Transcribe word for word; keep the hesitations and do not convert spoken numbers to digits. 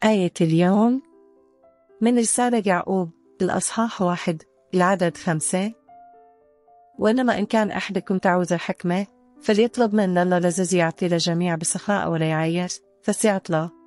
آية اليوم من رسالة يعقوب الأصحاح واحد العدد خمسة. وإنما إن كان أحدكم تعوز الحكمة فليطلب من الله الذي يعطي للجميع بسخاء ولا يعيش فسيعطى له